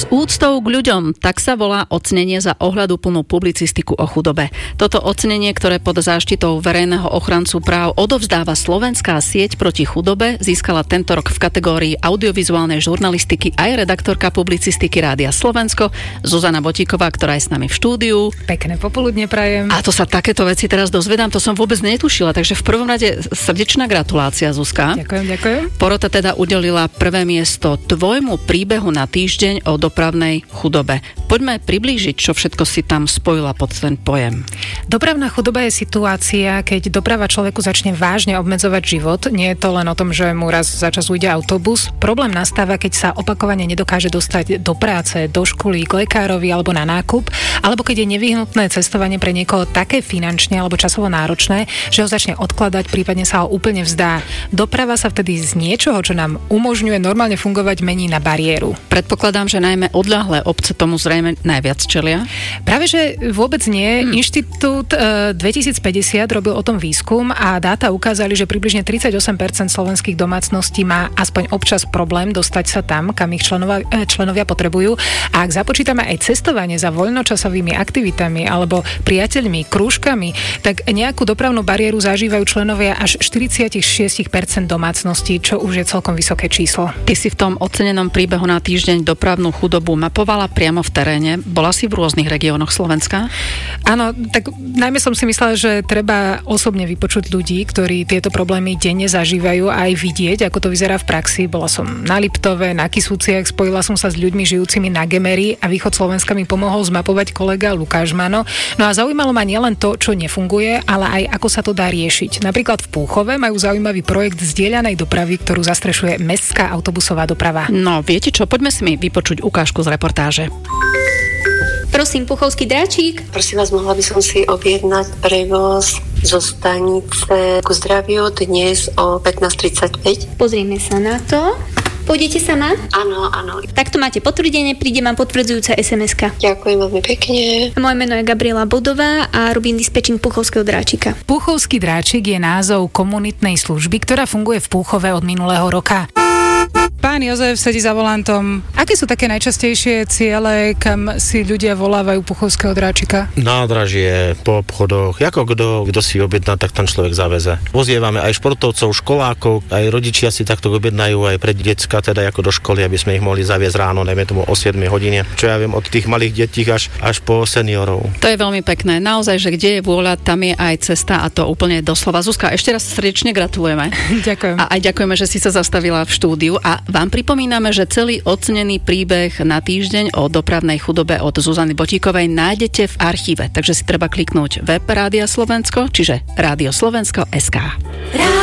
S úctou k ľuďom, tak sa volá ocenenie za ohľaduplnú publicistiku o chudobe. Toto ocenenie, ktoré pod záštitou verejného ochrancu práv odovzdáva Slovenská sieť proti chudobe, získala tento rok v kategórii audiovizuálnej žurnalistiky aj redaktorka publicistiky Rádia Slovensko Zuzana Botíková, ktorá je s nami v štúdiu. Pekné popoludne prajem. A to sa takéto veci teraz dozvedám, to som vôbec netušila, takže v prvom rade srdečná gratulácia, Zuzka. Ďakujem. Porota teda udelila prvé miesto tvojmu príbehu na týždeň o dopravnej chudobe. Poďme priblížiť, čo všetko si tam spojila pod ten pojem. Dopravná chudoba je situácia, keď doprava človeku začne vážne obmedzovať život. Nie je to len o tom, že mu raz za čas ujde autobus. Problém nastáva, keď sa opakovane nedokáže dostať do práce, do školy, k lekárovi alebo na nákup, alebo keď je nevyhnutné cestovanie pre niekoho také finančne alebo časovo náročné, že ho začne odkladať, prípadne sa ho úplne vzdá. Doprava sa vtedy z niečoho, čo nám umožňuje normálne fungovať, mení na bariéru. Predpokladám, že najmä odľahlé obce tomu zrejme najviac čelia. Práve, že vôbec nie. Inštitút 2050 robil o tom výskum a dáta ukázali, že približne 38% slovenských domácností má aspoň občas problém dostať sa tam, kam ich členovia potrebujú. A ak započítame aj cestovanie za voľnočasovými aktivitami alebo priateľmi, krúžkami, tak nejakú dopravnú bariéru zažívajú členovia až 46% domácností, čo už je celkom vysoké číslo. Ty si v tom ocenenom príbehu na týždeň dopravnú chudobu mapovala priamo v teréne. Bola si v rôznych regiónoch Slovenska? Áno, tak najmä som si myslela, že treba osobne vypočuť ľudí, ktorí tieto problémy denne zažívajú a aj vidieť, ako to vyzerá v praxi. Bola som na Liptove, na Kisúciach, spojila som sa s ľuďmi žijúcimi na Gemeri a východ Slovenska mi pomohol zmapovať kolega Lukáš Mano. No a zaujímalo ma nielen to, čo nefunguje, ale aj ako sa to dá riešiť. Napríklad v Púchove majú zaujímavý projekt zdieľanej dopravy, ktorú zastrešuje mestská autobusová doprava. No, viete čo, poďme si mi vypočuť ukážku z reportáže. Prosím, Puchovský dráčik. Prosím vás, mohla by som si objednať prevoz zo stanice ku Zdraviu dnes o 15:35. Pozrieme sa na to. Pôjdete sama? Áno. Takto máte potvrdenie, príde vám potvrdzujúca SMS-ka. Ďakujem veľmi pekne. Moje meno je Gabriela Bodová a robím dispečing Puchovského dráčika. Puchovský dráčik je názov komunitnej služby, ktorá funguje v Púchove od minulého roka. Pán Jozef sedí za volantom. Aké sú také najčastejšie ciele, kam si ľudia volávajú Puchovského dráčika? Nádražie, po obchodoch. Ako kto si objedná, tak tam človek zaveze. Vozievame aj športovcov, školákov, aj rodičia si takto objednajú aj pre decka, teda ako do školy, aby sme ich mohli zaviesť ráno, dajme tomu o 7 hodine. Čo ja viem, od tých malých detí až po seniorov. To je veľmi pekné. Naozaj, že kde je vôľa, tam je aj cesta a to úplne doslova. Zuzka, ešte raz srdečne gratulujeme. Ďakujem. A aj ďakujeme, že si sa zastavila v štúdiu a vám pripomíname, že celý ocenený príbeh na týždeň o dopravnej chudobe od Zuzany Botíkovej nájdete v archíve, takže si treba kliknúť web Rádia Slovensko, čiže radioslovensko.sk.